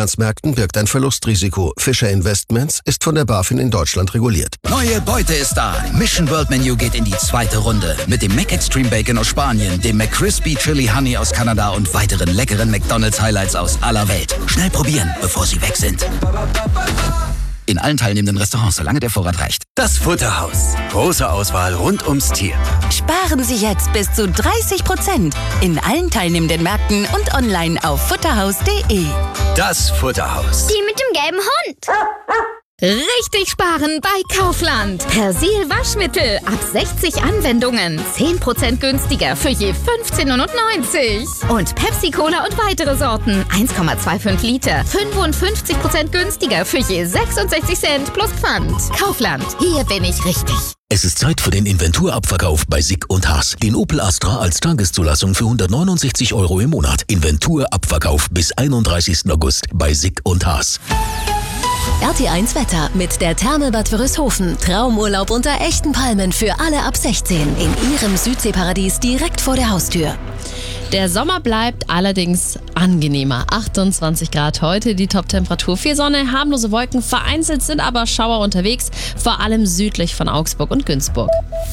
Finanzmärkten birgt ein Verlustrisiko. Fischer Investments ist von der BaFin in Deutschland reguliert. Neue Beute ist da. Mission World Menu geht in die zweite Runde. Mit dem McExtreme Bacon aus Spanien, dem McCrispy Chili Honey aus Kanada und weiteren leckeren McDonald's Highlights aus aller Welt. Schnell probieren, bevor sie weg sind. In allen teilnehmenden Restaurants, solange der Vorrat reicht. Das Futterhaus. Große Auswahl rund ums Tier. Sparen Sie jetzt bis zu 30% in allen teilnehmenden Märkten und online auf futterhaus.de. Das Futterhaus. Die mit dem gelben Hund. Richtig sparen bei Kaufland. Persil Waschmittel ab 60 Anwendungen. 10% günstiger für je 15,99 €. Und Pepsi Cola und weitere Sorten. 1,25 Liter. 55% günstiger für je 66 Cent plus Pfand. Kaufland. Hier bin ich richtig. Es ist Zeit für den Inventurabverkauf bei Sick und Haas. Den Opel Astra als Tageszulassung für 169 € im Monat. Inventurabverkauf bis 31. August bei Sick und Haas. RT1 Wetter mit der Therme Bad Wörishofen. Traumurlaub unter echten Palmen für alle ab 16 in ihrem Südseeparadies direkt vor der Haustür. Der Sommer bleibt allerdings angenehmer. 28 Grad heute, die Top-Temperatur. Viel Sonne, harmlose Wolken, vereinzelt sind aber Schauer unterwegs, vor allem südlich von Augsburg und Günzburg.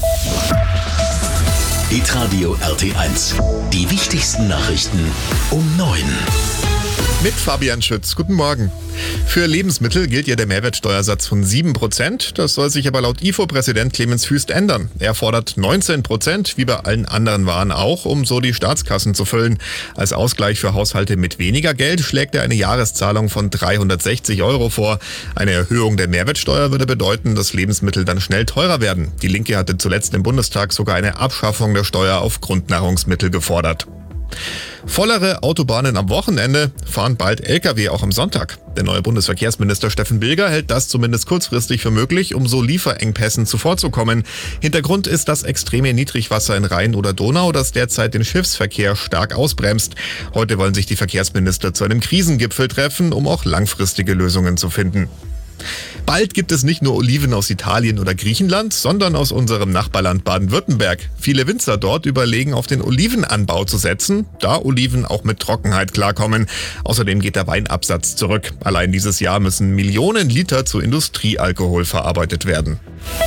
Hitradio RT1. Die wichtigsten Nachrichten um 9. Mit Fabian Schütz. Guten Morgen. Für Lebensmittel gilt ja der Mehrwertsteuersatz von 7%. Das soll sich aber laut IFO-Präsident Clemens Füst ändern. Er fordert 19%, wie bei allen anderen Waren auch, um so die Staatskassen zu füllen. Als Ausgleich für Haushalte mit weniger Geld schlägt er eine Jahreszahlung von 360 € vor. Eine Erhöhung der Mehrwertsteuer würde bedeuten, dass Lebensmittel dann schnell teurer werden. Die Linke hatte zuletzt im Bundestag sogar eine Abschaffung der Steuer auf Grundnahrungsmittel gefordert. Vollere Autobahnen am Wochenende, fahren bald Lkw auch am Sonntag. Der neue Bundesverkehrsminister Steffen Bilger hält das zumindest kurzfristig für möglich, um so Lieferengpässen zuvorzukommen. Hintergrund ist das extreme Niedrigwasser in Rhein oder Donau, das derzeit den Schiffsverkehr stark ausbremst. Heute wollen sich die Verkehrsminister zu einem Krisengipfel treffen, um auch langfristige Lösungen zu finden. Bald gibt es nicht nur Oliven aus Italien oder Griechenland, sondern aus unserem Nachbarland Baden-Württemberg. Viele Winzer dort überlegen, auf den Olivenanbau zu setzen, da Oliven auch mit Trockenheit klarkommen. Außerdem geht der Weinabsatz zurück. Allein dieses Jahr müssen Millionen Liter zu Industriealkohol verarbeitet werden.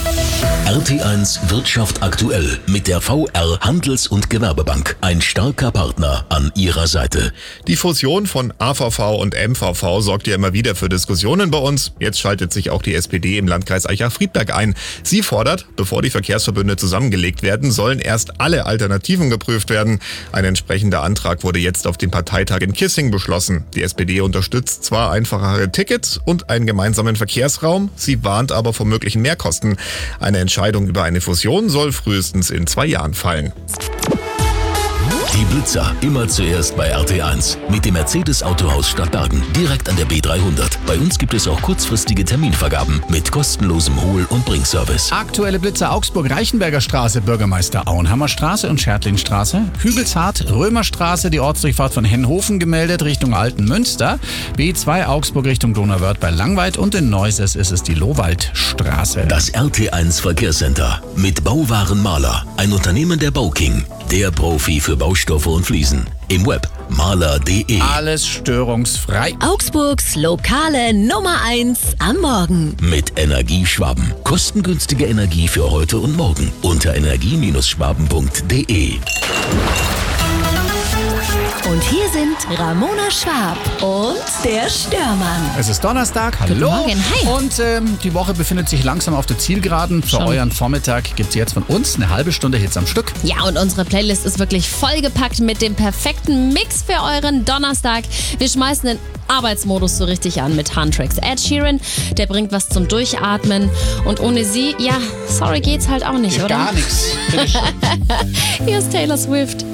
RT1 Wirtschaft aktuell mit der VR Handels- und Gewerbebank. Ein starker Partner an ihrer Seite. Die Fusion von AVV und MVV sorgt ja immer wieder für Diskussionen bei uns. Jetzt schaltet sich auch die SPD im Landkreis Aichach-Friedberg ein. Sie fordert, bevor die Verkehrsverbünde zusammengelegt werden, sollen erst alle Alternativen geprüft werden. Ein entsprechender Antrag wurde jetzt auf dem Parteitag in Kissing beschlossen. Die SPD unterstützt zwar einfachere Tickets und einen gemeinsamen Verkehrsraum, sie warnt aber vor möglichen Mehrkosten. Eine Entscheidung über eine Fusion soll frühestens in 2 Jahren fallen. Die Blitzer immer zuerst bei RT1 mit dem Mercedes Autohaus Stadtbergen direkt an der B300. Bei uns gibt es auch kurzfristige Terminvergaben mit kostenlosem Hol- und Bringservice. Aktuelle Blitzer Augsburg, Reichenberger Straße, Bürgermeister Auenhammer Straße und Schertlingstraße, Hügelshardt, Römerstraße, die Ortsdurchfahrt von Hennhofen gemeldet Richtung Altenmünster, B2 Augsburg Richtung Donauwörth bei Langweid und in Neuses ist es die Lohwaldstraße. Das RT1 Verkehrscenter mit Bauwaren Maler, ein Unternehmen der Bauking, der Profi für Baustoffe und Fliesen. Im Web maler.de. Alles störungsfrei. Augsburgs lokale Nummer 1 am Morgen. Mit Energieschwaben. Kostengünstige Energie für heute und morgen. Unter energie-schwaben.de. Und hier sind Ramona Schwab und der Störmann. Es ist Donnerstag, hallo. Guten Morgen, hi. Und die Woche befindet sich langsam auf der Zielgeraden. Für euren Vormittag gibt es jetzt von uns eine halbe Stunde Hits am Stück. Ja, und unsere Playlist ist wirklich vollgepackt mit dem perfekten Mix für euren Donnerstag. Wir schmeißen den Arbeitsmodus so richtig an mit Huntrix. Ed Sheeran, der bringt was zum Durchatmen. Und ohne sie, ja, sorry, geht's halt auch nicht, oder? Gar nichts. Hier ist Taylor Swift.